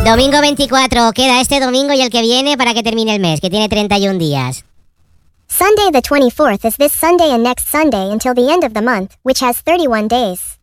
Domingo 24, queda este domingo y el que viene para que termine el mes, que tiene 31 días. Sunday the 24th is this Sunday and next Sunday until the end of the month, which has 31 days.